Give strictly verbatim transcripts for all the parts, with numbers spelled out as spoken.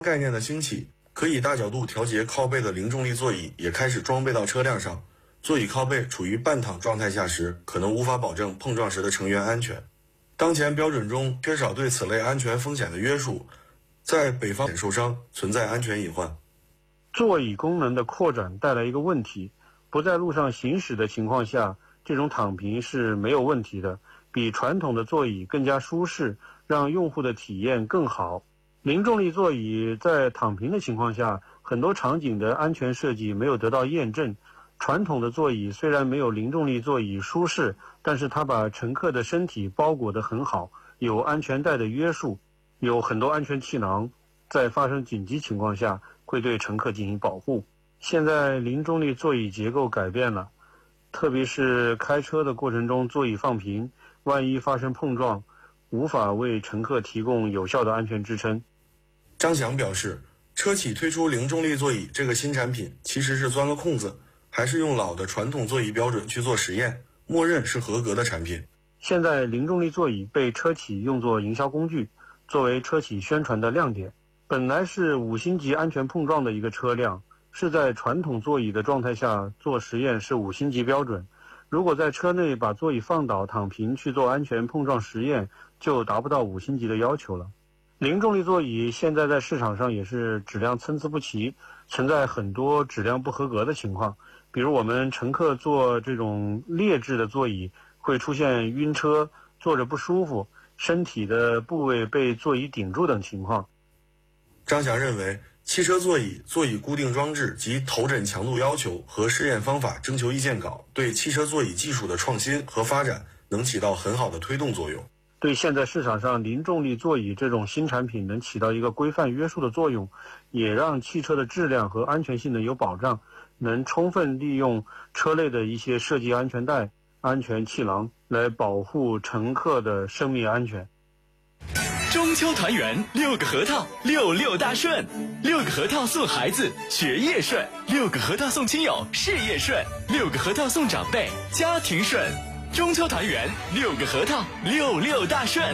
概念的兴起，可以大角度调节靠背的零重力座椅也开始装备到车辆上。座椅靠背处于半躺状态下时，可能无法保证碰撞时的成员安全。当前标准中缺少对此类安全风险的约束，在北方受伤，存在安全隐患。 座椅功能的扩展带来一个问题，不在路上行驶的情况下，这种躺平是没有问题的，比传统的座椅更加舒适，让用户的体验更好。零重力座椅在躺平的情况下，很多场景的安全设计没有得到验证。传统的座椅虽然没有零重力座椅舒适，但是它把乘客的身体包裹得很好，有安全带的约束，有很多安全气囊，在发生紧急情况下会对乘客进行保护。现在零重力座椅结构改变了，特别是开车的过程中座椅放平，万一发生碰撞，无法为乘客提供有效的安全支撑。 张翔表示，车企推出零重力座椅这个新产品其实是钻了空子，还是用老的传统座椅标准去做实验，默认是合格的产品。 现在零重力座椅被车企用作营销工具，作为车企宣传的亮点。本来是五星级安全碰撞的一个车辆，是在传统座椅的状态下做实验是五星级标准，如果在车内把座椅放倒躺平去做安全碰撞实验，就达不到五星级的要求了。零重力座椅现在在市场上也是质量参差不齐，存在很多质量不合格的情况，比如我们乘客坐这种劣质的座椅会出现晕车、坐着不舒服、身体的部位被座椅顶住等情况。 张翔认为，汽车座椅、座椅固定装置及头枕强度要求和试验方法征求意见稿对汽车座椅技术的创新和发展能起到很好的推动作用。 对现在市场上零重力座椅这种新产品能起到一个规范约束的作用，也让汽车的质量和安全性能有保障，能充分利用车内的一些设计安全带、安全气囊来保护乘客的生命安全。 中秋团圆，六个核桃，六六大顺。六个核桃送孩子学业顺，六个核桃送亲友事业顺，六个核桃送长辈家庭顺。中秋团圆，六个核桃，六六大顺。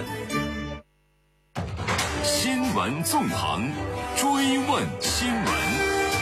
新闻纵横，追问新闻。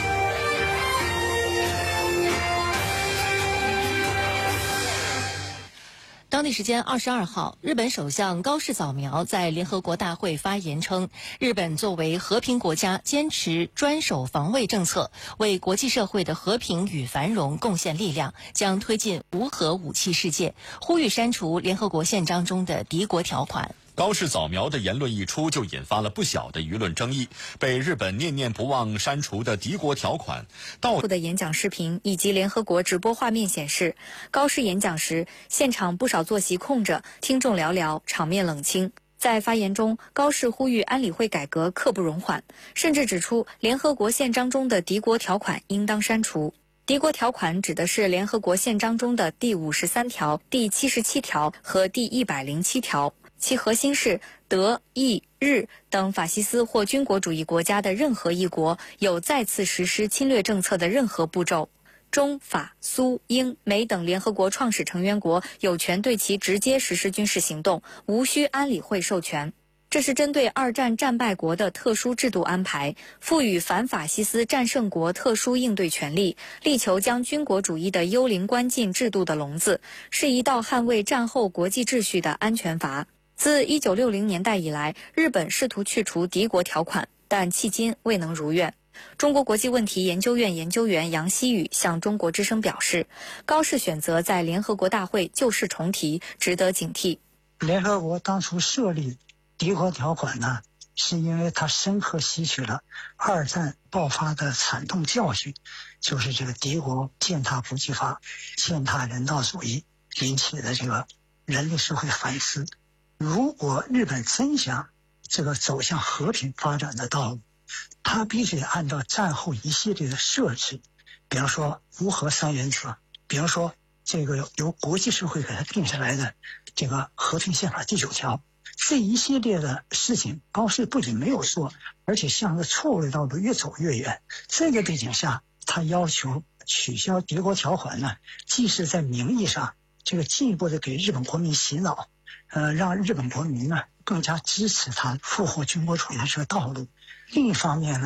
当地时间二十二号，日本首相高市早苗在联合国大会发言称，日本作为和平国家，坚持专守防卫政策，为国际社会的和平与繁荣贡献力量，将推进无核武器世界，呼吁删除联合国宪章中的敌国条款。 高市早苗的言论一出，就引发了不小的舆论争议。被日本念念不忘删除的敌国条款，到的演讲视频以及联合国直播画面显示，高市演讲时，现场不少坐席空着，听众寥寥，场面冷清。在发言中，高市呼吁安理会改革刻不容缓，甚至指出联合国宪章中的敌国条款应当删除。敌国条款指的是联合国宪章中的第五十三条、第七十七条和第一百零七条。其核心是德、意、日等法西斯或军国主义国家的任何一国有再次实施侵略政策的任何步骤，中、法、苏、英、美等联合国创始成员国有权对其直接实施军事行动，无需安理会授权。这是针对二战战败国的特殊制度安排，赋予反法西斯战胜国特殊应对权利，力求将军国主义的幽灵关进制度的笼子，是一道捍卫战后国际秩序的安全阀。自一九六零年代以来，日本试图去除敌国条款，但迄今未能如愿。中国国际问题研究院研究员杨希宇向中国之声表示，高市选择在联合国大会旧事重提，值得警惕。 联合国当初设立敌国条款呢，是因为它深刻吸取了二战爆发的惨痛教训，就是这个敌国践踏国际法、践踏人道主义引起的这个人类社会反思。如果日本真想这个走向和平发展的道路，它必须按照战后一系列的设置，比方说无核三原则，比方说这个由国际社会给它定下来的这个和平宪法第九条，这一系列的事情，高市不仅没有做，而且向着错误的道路越走越远。这个背景下，他要求取消敌国条款呢，既是在名义上这个进一步的给日本国民洗脑，呃，让日本国民呢更加支持他复活军国主义的这个道路。 另一方面呢，